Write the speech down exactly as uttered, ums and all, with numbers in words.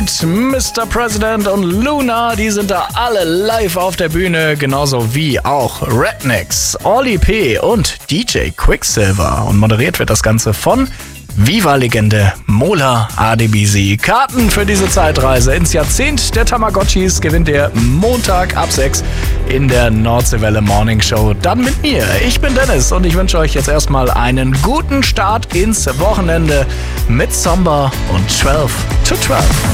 Mister President und Luna, die sind da alle live auf der Bühne, genauso wie auch Rednex, Oli P. und D J Quicksilver. Und moderiert wird das Ganze von Viva-Legende Mola Adebisi. Karten für diese Zeitreise ins Jahrzehnt der Tamagotchis gewinnt ihr Montag ab sechs in der Nordseewelle Morning Show. Dann mit mir. Ich bin Dennis und ich wünsche euch jetzt erstmal einen guten Start ins Wochenende mit Somber und zwölf to zwölf.